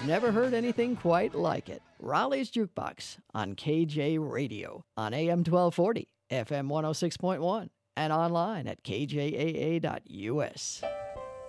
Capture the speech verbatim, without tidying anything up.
never heard anything quite like it. Raleigh's Jukebox on K J Radio on A M twelve forty, F M one oh six point one, and online at K J A A dot U S.